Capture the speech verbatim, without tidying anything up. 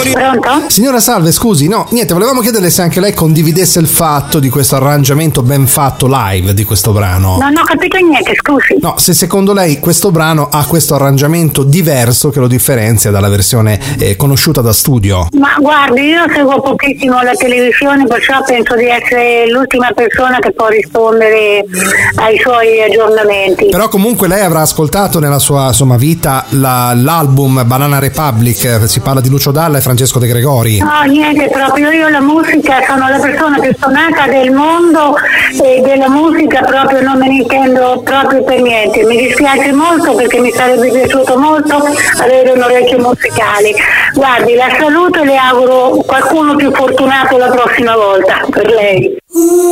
morire. Pronto? Signora Salve, scusi, no, niente, volevamo chiederle se anche lei condividesse il fatto di questo arrangiamento ben fatto live di questo brano. Non ho capito niente, scusi. No, se secondo lei questo brano ha questo arrangiamento diverso che lo differenzia dalla versione eh, conosciuta da studio. Ma guardi, io seguo pochissimo la televisione, perciò penso di essere l'ultima persona che può rispondere ai suoi aggiornamenti. Però comunque lei avrà ascoltato nella sua insomma vita la, l'album Banana Republic, si parla di Lucio Dalla e Francesco De Gregori. No, niente, proprio io la musica, sono la persona più suonata del mondo e della musica proprio non me ne intendo proprio per niente. Mi dispiace molto perché mi sarebbe piaciuto molto avere un orecchio musicale. Guardi, la saluto e le auguro qualcuno più fortunato la prossima volta per lei.